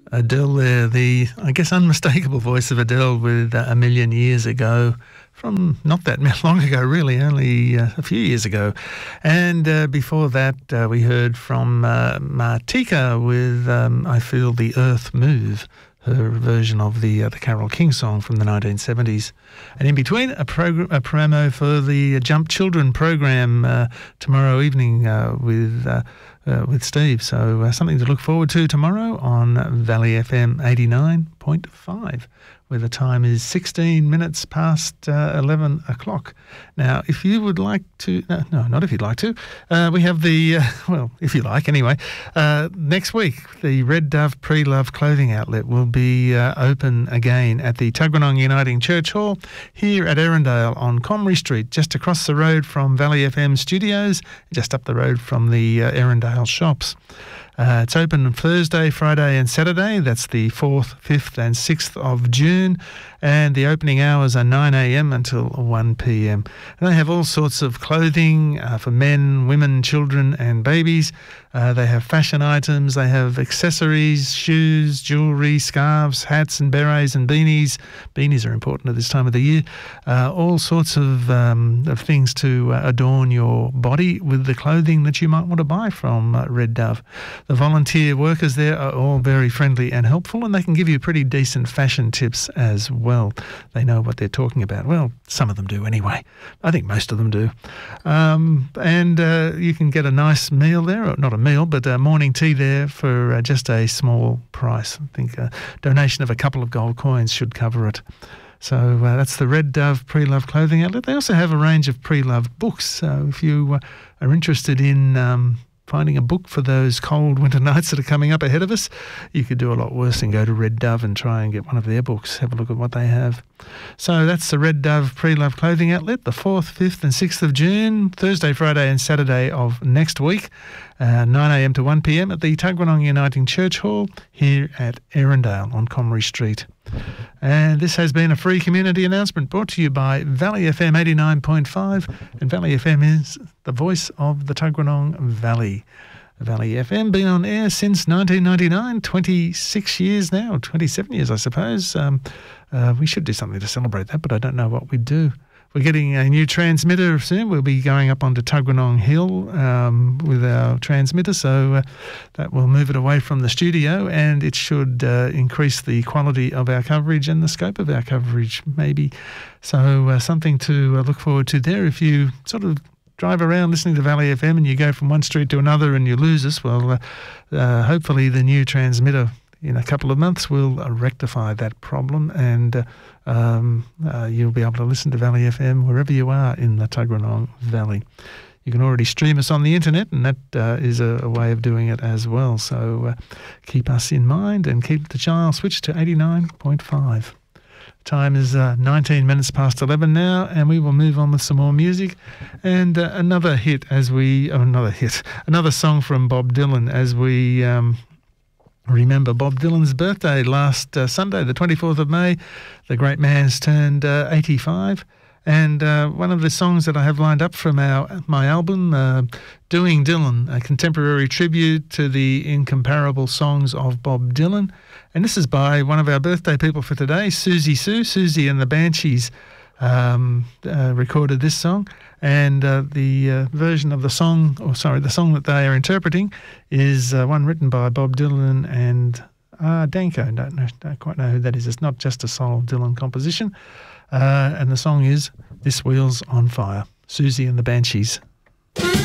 Adele there, the, I guess, unmistakable voice of Adele with A Million Years Ago, from not that long ago, really, only a few years ago. And before that, we heard from Martika with I Feel the Earth Move, her version of the Carole King song from the 1970s. And in between, a promo for the Jump Children program tomorrow evening with Steve. So something to look forward to tomorrow on Valley FM 89.5, where the time is 16 minutes past 11 o'clock. Now, if you would like to... No, not if you'd like to. We have the... well, if you like, anyway. Next week, the Red Dove Pre-Love Clothing Outlet will be open again at the Tuggeranong Uniting Church Hall here at Erindale on Comrie Street, just across the road from Valley FM Studios, just up the road from the Erindale shops. It's open Thursday, Friday and Saturday. That's the 4th, 5th and 6th of June. And the opening hours are 9 a.m. until 1 p.m. And they have all sorts of clothing for men, women, children and babies. They have fashion items. They have accessories, shoes, jewellery, scarves, hats and berets and beanies. Beanies are important at this time of the year. All sorts of things to adorn your body with the clothing that you might want to buy from Red Dove. The volunteer workers there are all very friendly and helpful, and they can give you pretty decent fashion tips as well. They know what they're talking about. Well, some of them do anyway. I think most of them do. And you can get a nice meal there, or not a meal, but a morning tea there for just a small price. I think a donation of a couple of gold coins should cover it. So that's the Red Dove Pre-Love Clothing Outlet. They also have a range of pre-loved books. So if you are interested in finding a book for those cold winter nights that are coming up ahead of us, you could do a lot worse than go to Red Dove and try and get one of their books. Have a look at what they have. So that's the Red Dove Pre-Love Clothing Outlet, the 4th, 5th and 6th of June, Thursday, Friday and Saturday of next week, 9 a.m. to 1 p.m. at the Tuggeranong Uniting Church Hall here at Erindale on Comrie Street. And this has been a free community announcement brought to you by Valley FM 89.5, and Valley FM is the voice of the Tuggeranong Valley. Valley FM been on air since 1999, 26 years now, 27 years I suppose. We should do something to celebrate that, but I don't know what we'd do. We're getting a new transmitter soon. We'll be going up onto Tuggeranong Hill with our transmitter, so that will move it away from the studio, and it should increase the quality of our coverage and the scope of our coverage, maybe. So something to look forward to there. If you sort of drive around listening to Valley FM and you go from one street to another and you lose us, well, hopefully the new transmitter in a couple of months will rectify that problem, and you'll be able to listen to Valley FM wherever you are in the Tuggeranong Valley. You can already stream us on the internet, and that is a way of doing it as well. So keep us in mind and keep the dial switched to 89.5. Time is 19 minutes past 11 now, and we will move on with some more music and another song from Bob Dylan as we remember Bob Dylan's birthday last Sunday, the 24th of May. The great man's turned 85. And one of the songs that I have lined up from my album, Doing Dylan, a contemporary tribute to the incomparable songs of Bob Dylan. And this is by one of our birthday people for today, Susie Sue. Susie and the Banshees recorded this song. And the version of the song, the song that they are interpreting is one written by Bob Dylan and Danko. Don't quite know who that is. It's not just a Soul Dylan composition. And the song is This Wheel's on Fire. Susie and the Banshees.